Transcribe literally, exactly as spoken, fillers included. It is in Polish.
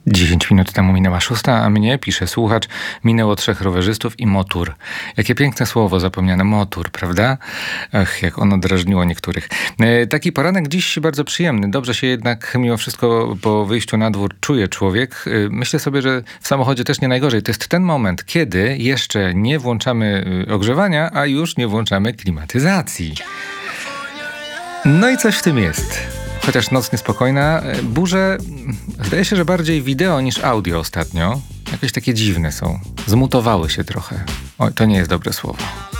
dziesięć minut temu minęła szósta, a mnie, pisze słuchacz, minęło trzech rowerzystów i motur. Jakie piękne słowo zapomniane, motur, prawda? Ach, jak ono drażniło niektórych. E, taki poranek dziś bardzo przyjemny. Dobrze się jednak mimo wszystko po wyjściu na dwór czuje człowiek. E, myślę sobie, że w samochodzie też nie najgorzej. To jest ten moment, kiedy jeszcze nie włączamy ogrzewania, a już nie włączamy klimatyzacji. No i coś w tym jest. Chociaż noc niespokojna, burze zdaje się, że bardziej wideo niż audio ostatnio. Jakieś takie dziwne są. Zmutowały się trochę. Oj, to nie jest dobre słowo.